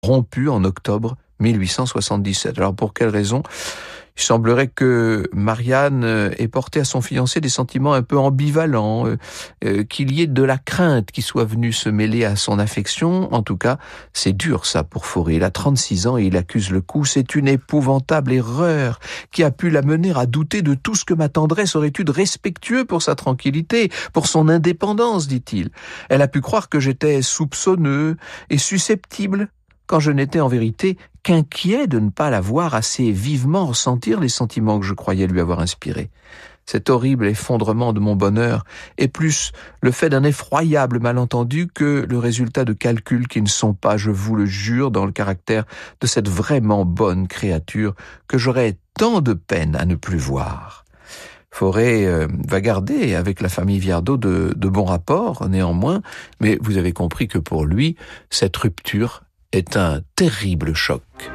rompu en octobre 1877. Alors pour quelle raison ? Il semblerait que Marianne ait porté à son fiancé des sentiments un peu ambivalents, qu'il y ait de la crainte qui soit venue se mêler à son affection. En tout cas, c'est dur ça pour Fauré. Il a 36 ans et il accuse le coup. C'est une épouvantable erreur qui a pu l'amener à douter de tout ce que ma tendresse aurait eu de respectueux pour sa tranquillité, pour son indépendance, dit-il. Elle a pu croire que j'étais soupçonneux et susceptible, quand je n'étais en vérité qu'inquiet de ne pas la voir assez vivement ressentir les sentiments que je croyais lui avoir inspirés. Cet horrible effondrement de mon bonheur est plus le fait d'un effroyable malentendu que le résultat de calculs qui ne sont pas, je vous le jure, dans le caractère de cette vraiment bonne créature que j'aurais tant de peine à ne plus voir. Fauré va garder avec la famille Viardot de bons rapports, néanmoins, mais vous avez compris que pour lui, cette rupture est un terrible choc.